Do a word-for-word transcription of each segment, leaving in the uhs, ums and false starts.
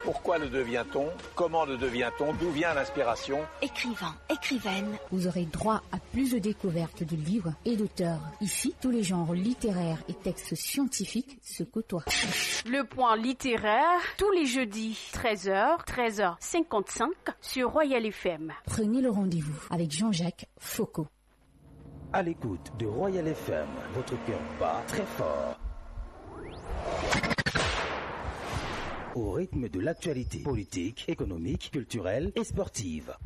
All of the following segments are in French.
Pourquoi le devient-on? Comment le devient-on? D'où vient l'inspiration? Écrivain, écrivaine. Vous aurez droit à plus de découvertes de livres et d'auteurs. Ici, tous les genres littéraires et textes scientifiques se côtoient. Le point littéraire, tous les jeudis, treize heures, treize heures cinquante-cinq sur Royal F M. Prenez le rendez-vous avec Jean-Jacques Foucault. À l'écoute de Royal F M, votre cœur bat très fort. Au rythme de l'actualité politique, économique, culturelle et sportive.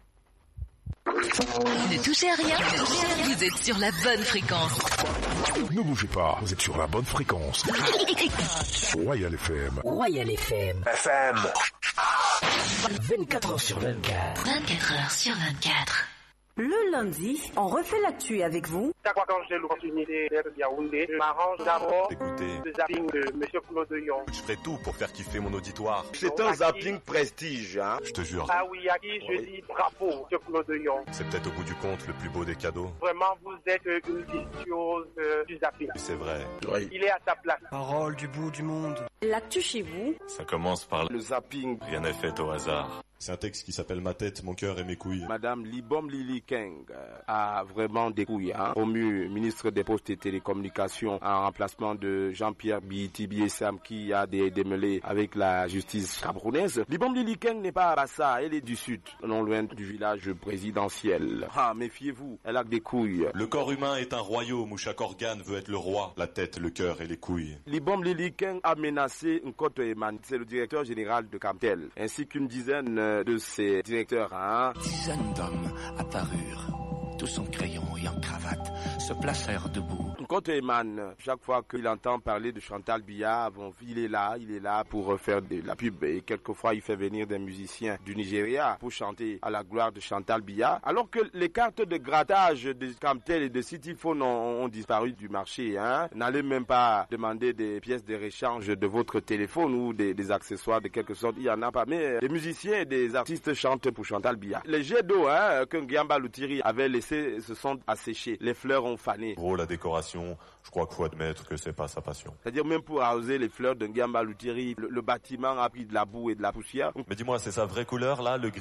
Ne touchez à rien, vous êtes sur la bonne fréquence. Ne bougez pas, vous êtes sur la bonne fréquence. Royal F M. Royal F M. F M. vingt-quatre heures sur vingt-quatre. vingt-quatre heures sur vingt-quatre. Le lundi, on refait l'actu avec vous. Chaque fois quand j'ai l'opportunité d'être Yaoundé, je m'arrange d'abord Écoutez, le zapping de M. Claude Yon. je ferai tout pour faire kiffer mon auditoire. C'est un zapping prestige, hein. Je te jure. Ah oui, à qui je dis bravo, M. Claude Yon. C'est peut-être au bout du compte le plus beau des cadeaux. Vraiment, vous êtes une virtuose euh, du zapping. C'est vrai. Oui. Il est à sa place. Parole du bout du monde. L'actu chez vous. Ça commence par Le zapping. rien n'est fait au hasard. C'est un texte qui s'appelle Ma tête, mon cœur et mes couilles. Madame Libom Lili Keng a vraiment des couilles, hein. Promu ministre des Postes et Télécommunications en remplacement de Jean-Pierre Biti Biessam qui a des démêlés avec la justice camerounaise. Libom Lili Keng n'est pas à Bassa, elle est du sud, non loin du village présidentiel. Ah, méfiez-vous, elle a des couilles. Le corps humain est un royaume où chaque organe veut être le roi. La tête, le cœur et les couilles. Libom Lili Keng a menacé Nkoto Eman, c'est le directeur général de Camtel, ainsi qu'une dizaine de ses directeurs, hein. Dizaines d'hommes apparurent, tous en crayon et en cravate, se placèrent debout. Nkoto Eman, chaque fois qu'il entend parler de Chantal Biya, bon, il est là, il est là pour faire de la pub et quelquefois il fait venir des musiciens du Nigeria pour chanter à la gloire de Chantal Biya, alors que les cartes de grattage de Camtel et de Cityphone ont, ont disparu du marché, hein. N'allez même pas demander des pièces de réchange de votre téléphone ou des, des accessoires de quelque sorte, il y en a pas, mais des musiciens et des artistes chantent pour Chantal Biya. Les jets d'eau, hein, que Ngiamba Loutiri avait laissé se sont asséchés, les fleurs ont fané. Gros, la décoration, je crois qu'il faut admettre que c'est pas sa passion. C'est-à-dire même pour arroser les fleurs de Ngiamba Loutiri, le, le bâtiment a pris de la boue et de la poussière. Mais dis-moi, c'est sa vraie couleur là, le